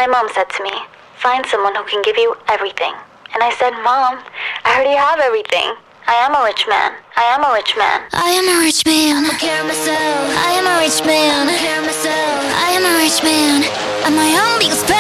My mom said to me, find someone who can give you everything. And I said, Mom, I already have everything. I am a rich man. I am a rich man. I am a rich man. I care myself. I am a rich man. I care myself. I am a rich man. I'm my own biggest fan.